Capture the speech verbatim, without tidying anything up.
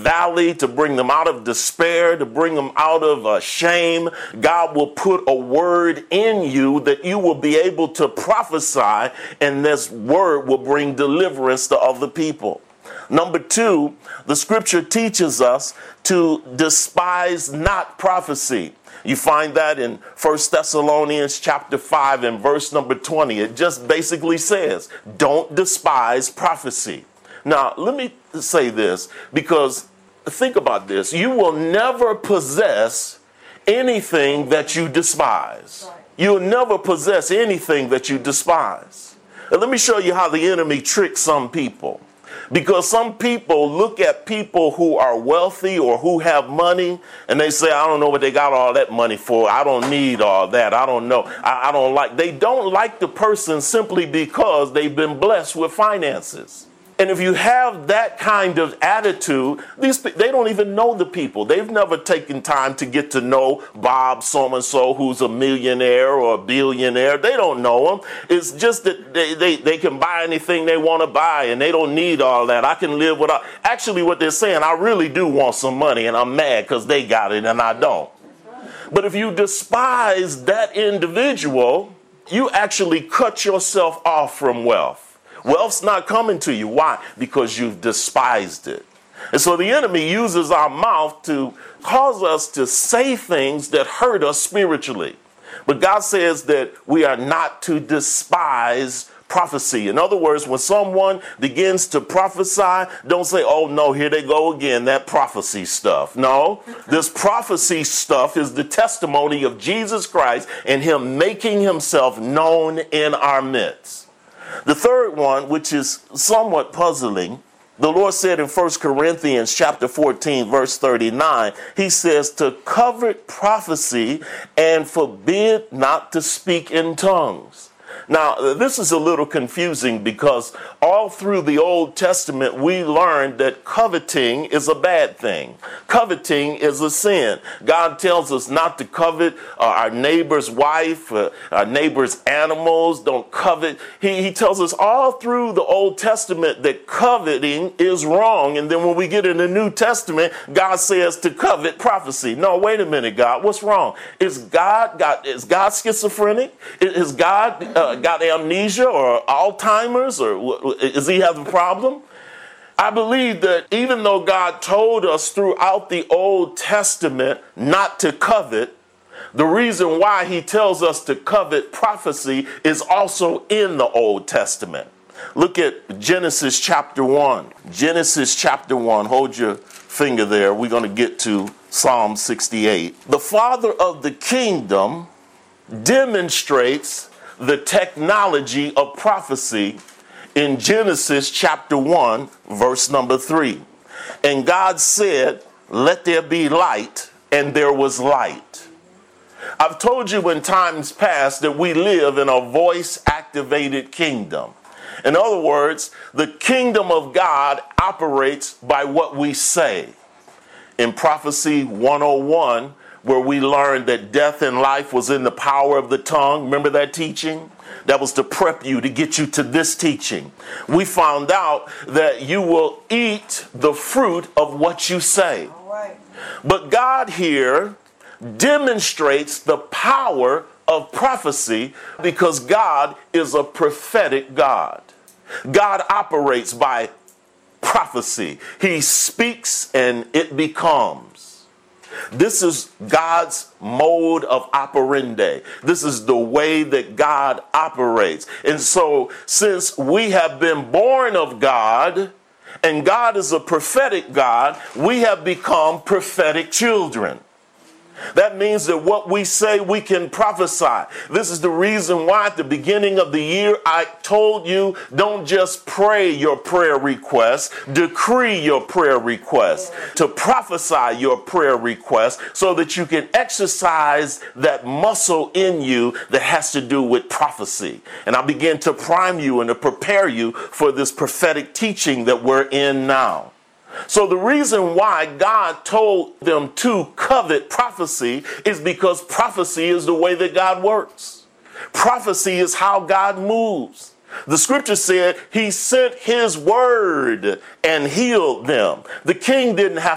valley, to bring them out of despair, to bring them out of uh, shame. God will put a word in you that you will be able to prophesy, and this word will bring deliverance to other people. Number two, the scripture teaches us to despise not prophecy. You find that in First Thessalonians chapter five and verse number twenty. It just basically says, don't despise prophecy. Now, let me say this, because think about this. You will never possess anything that you despise. You'll never possess anything that you despise. And let me show you how the enemy tricks some people. Because some people look at people who are wealthy or who have money, and they say, I don't know what they got all that money for. I don't need all that. I don't know. I, I don't like. They don't like the person simply because they've been blessed with finances. And if you have that kind of attitude, these they don't even know the people. They've never taken time to get to know Bob so-and-so who's a millionaire or a billionaire. They don't know him. It's just that they, they, they can buy anything they want to buy, and they don't need all that. I can live without. Actually, what they're saying, I really do want some money, and I'm mad because they got it and I don't. But if you despise that individual, you actually cut yourself off from wealth. Wealth's not coming to you. Why? Because you've despised it. And so the enemy uses our mouth to cause us to say things that hurt us spiritually. But God says that we are not to despise prophecy. In other words, when someone begins to prophesy, don't say, oh no, here they go again, that prophecy stuff. No, this prophecy stuff is the testimony of Jesus Christ and him making himself known in our midst. The third one, which is somewhat puzzling, the Lord said in First Corinthians chapter fourteen, verse thirty-nine, he says to covet prophecy and forbid not to speak in tongues. Now, this is a little confusing because all through the Old Testament, we learned that coveting is a bad thing. Coveting is a sin. God tells us not to covet uh, our neighbor's wife, uh, our neighbor's animals. Don't covet. He, he tells us all through the Old Testament that coveting is wrong. And then when we get in the New Testament, God says to covet prophecy. No, wait a minute, God. What's wrong? Is God got, is God schizophrenic? Is God uh, got amnesia or Alzheimer's, or does he have a problem? I believe that even though God told us throughout the Old Testament not to covet, the reason why he tells us to covet prophecy is also in the Old Testament. Look at Genesis chapter one. Genesis chapter one. Hold your finger there. We're going to get to Psalm sixty-eight. The Father of the kingdom demonstrates the technology of prophecy in Genesis chapter one, verse number three. And God said, let there be light, and there was light. I've told you in times past that we live in a voice-activated kingdom. In other words, the kingdom of God operates by what we say. In Prophecy one oh one, where we learned that death and life was in the power of the tongue. Remember that teaching? That was to prep you, to get you to this teaching. We found out that you will eat the fruit of what you say. All right. But God here demonstrates the power of prophecy because God is a prophetic God. God operates by prophecy. He speaks and it becomes. This is God's mode of operandi. This is the way that God operates. And so, since we have been born of God, and God is a prophetic God, we have become prophetic children. That means that what we say, we can prophesy. This is the reason why at the beginning of the year, I told you, don't just pray your prayer requests, decree your prayer requests, to prophesy your prayer requests so that you can exercise that muscle in you that has to do with prophecy. And I begin to prime you and to prepare you for this prophetic teaching that we're in now. So the reason why God told them to covet prophecy is because prophecy is the way that God works. Prophecy is how God moves. The scripture said he sent his word and healed them. The king didn't have